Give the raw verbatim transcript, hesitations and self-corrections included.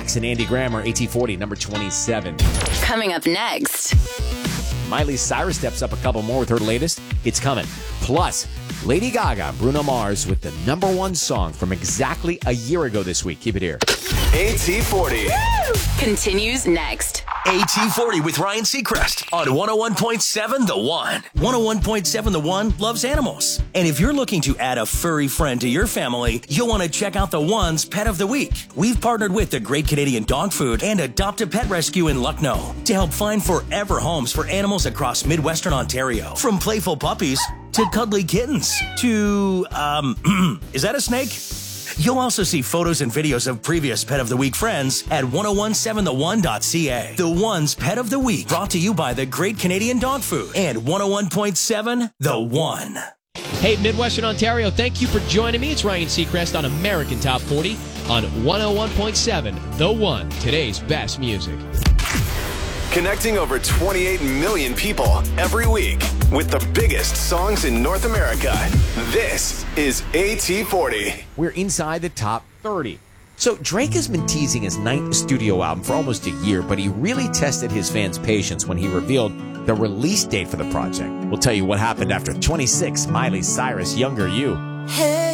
Max and Andy Grammer, A T forty, number twenty-seven. Coming up next. Miley Cyrus steps up a couple more with her latest, It's Coming. Plus, Lady Gaga and Bruno Mars with the number one song from exactly a year ago this week. Keep it here. A T forty. Woo! Continues next. A T forty with Ryan Seacrest on one oh one point seven The One. one oh one point seven The One loves animals. And if you're looking to add a furry friend to your family, you'll want to check out The One's Pet of the Week. We've partnered with the Great Canadian Dog Food and Adopt a Pet Rescue in Lucknow to help find forever homes for animals across Midwestern Ontario. From playful puppies to cuddly kittens to, um, is that a snake? You'll also see photos and videos of previous Pet of the Week friends at ten seventeen the one dot c a. The One's Pet of the Week, brought to you by the Great Canadian Dog Food and one oh one point seven The One. Hey, Midwestern Ontario, thank you for joining me. It's Ryan Seacrest on American Top forty on one oh one point seven The One, today's best music. Connecting over twenty-eight million people every week with the biggest songs in North America. This is A T forty. We're inside the top thirty. So Drake has been teasing his ninth studio album for almost a year, but he really tested his fans' patience when he revealed the release date for the project. We'll tell you what happened after twenty-six, Miley Cyrus, Younger You. Hey.